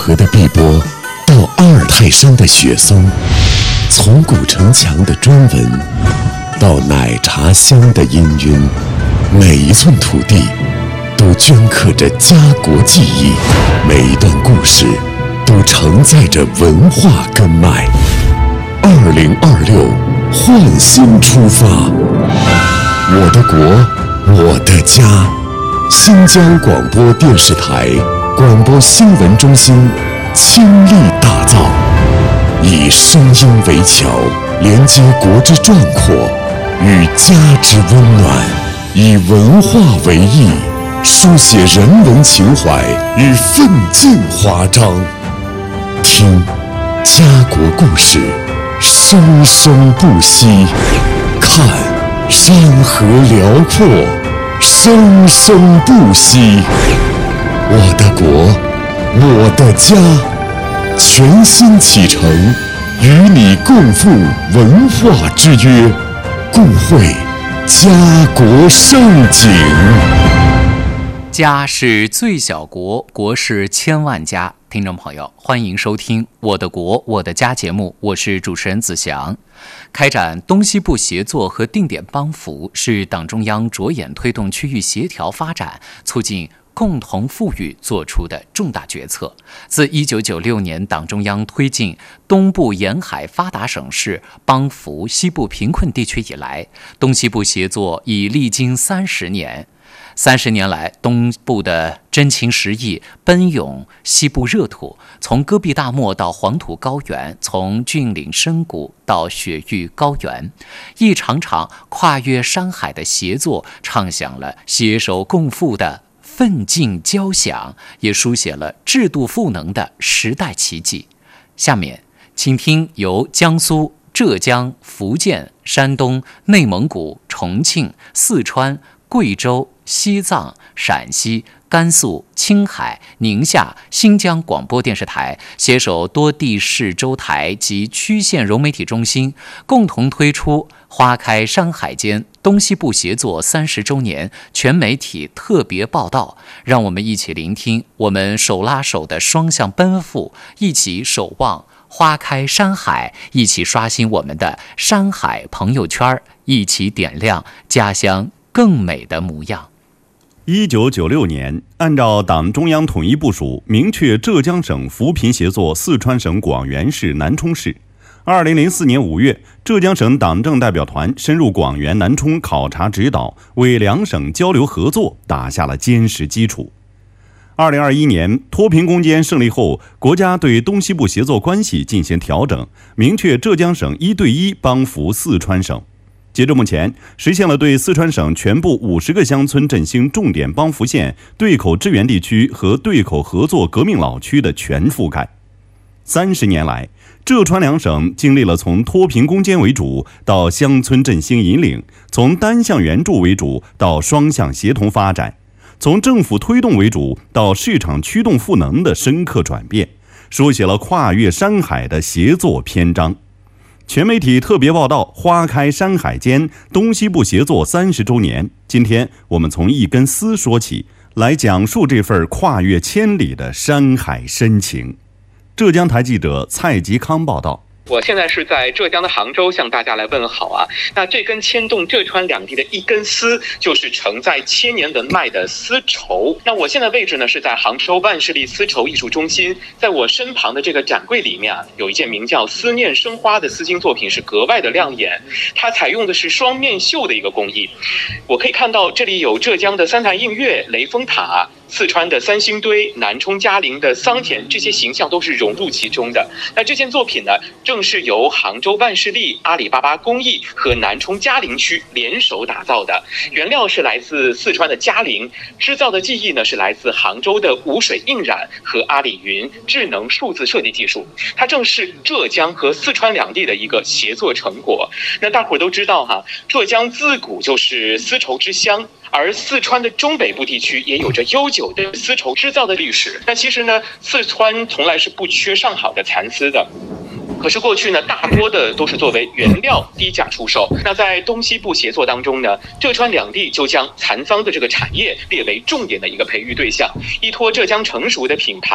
河的碧波到阿尔泰山的雪松，从古城墙的砖纹到奶茶香的氤氲，每一寸土地都镌刻着家国记忆，每一段故事都承载着文化根脉。2026焕新出发，我的国，我的家。新疆广播电视台广播新闻中心倾力打造，以声音为桥，连接国之壮阔与家之温暖，以文化为翼，书写人文情怀与奋进华章。听家国故事，生生不息；看山河辽阔，生生不息。我的国，我的家，全新启程，与你共赴文化之约，共绘家国盛景。 家是最小国，国是千万家。听众朋友，欢迎收听《我的国我的家》节目，我是主持人子祥。开展东西部协作和定点帮扶，是党中央着眼推动区域协调发展、促进共同富裕做出的重大决策。自1996年党中央推进东部沿海发达省市帮扶西部贫困地区以来，东西部协作已历经30年。30年来，东部的真情实意奔涌西部热土，从戈壁大漠到黄土高原，从峻岭深谷到雪域高原，一场场跨越山海的协作，唱响了携手共富的奋进交响，也书写了制度赋能的时代奇迹。下面，请听由江苏、浙江、福建、山东、内蒙古、重庆、四川、贵州、西藏、陕西、甘肃、青海、宁夏、新疆广播电视台携手多地市州台及区县融媒体中心，共同推出花开山海间东西部协作30周年全媒体特别报道。让我们一起聆听我们手拉手的双向奔赴，一起守望花开山海，一起刷新我们的山海朋友圈，一起点亮家乡更美的模样。 1996年，按照党中央统一部署，明确浙江省扶贫协作四川省广元市南充市。2004年5月，浙江省党政代表团深入广元、南充考察指导，为两省交流合作打下了坚实基础。2021年，脱贫攻坚胜利后，国家对东西部协作关系进行调整，明确浙江省1对1帮扶四川省。截至目前，实现了对四川省全部50个乡村振兴重点帮扶县、对口支援地区和对口合作革命老区的全覆盖。30年来，浙川两省经历了从脱贫攻坚为主到乡村振兴引领，从单向援助为主到双向协同发展，从政府推动为主到市场驱动赋能的深刻转变，书写了跨越山海的协作篇章。全媒体特别报道花开山海间东西部协作30周年。今天我们从一根丝说起，来讲述这份跨越千里的山海深情。浙江台记者蔡吉康报道。 我现在是在浙江的杭州向大家来问好啊。那这根牵动浙川两地的一根丝，就是承载千年文脉的丝绸。那我现在位置呢是在杭州万世丽丝绸艺术中心，在我身旁的这个展柜里面啊，有一件名叫《思念生花》的丝巾作品是格外的亮眼，它采用的是双面绣的一个工艺。我可以看到这里有浙江的三潭映月、雷峰塔、四川的三星堆、南充嘉陵的桑田，这些形象都是融入其中的。那这件作品呢，正是由杭州万世丽、阿里巴巴工艺和南充嘉陵区联手打造的。原料是来自四川的嘉陵，织造的技艺呢是来自杭州的无水印染和阿里云智能数字设计技术。它正是浙江和四川两地的一个协作成果。那大伙都知道哈，浙江自古就是丝绸之乡，而四川的中北部地区也有着悠久的丝绸织造的历史。那其实呢，四川从来是不缺上好的蚕丝的。可是过去呢，大多的都是作为原料低价出售。那在东西部协作当中呢，浙川两地就将蚕桑的这个产业列为重点的一个培育对象，依托浙江成熟的品牌